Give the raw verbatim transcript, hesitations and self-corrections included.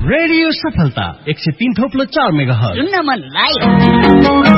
radio सफलता एक सय तीन थोप्लो चार मेगा हर्ज सुन्न मन लायो